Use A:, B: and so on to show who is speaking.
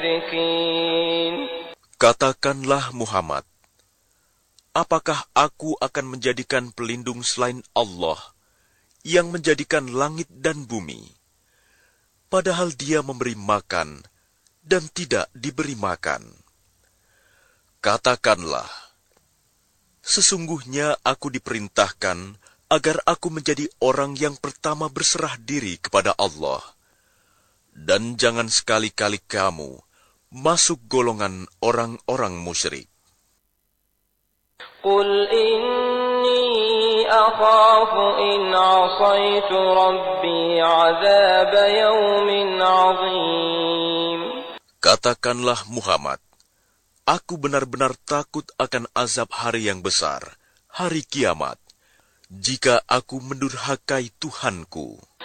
A: Katakanlah Muhammad, apakah aku akan menjadikan pelindung selain Allah yang menjadikan langit dan bumi, padahal Dia memberi makan dan tidak diberi makan? Katakanlah, sesungguhnya aku diperintahkan agar aku menjadi orang yang pertama berserah diri kepada Allah, dan jangan sekali-kali kamu masuk golongan orang-orang musyrik.
B: قل إني أخاف إن عصيت ربي عذاب يوم عظيم.
A: Katakanlah Muhammad, aku benar-benar takut akan azab hari yang besar, hari kiamat, jika aku mendurhakai Tuhanku.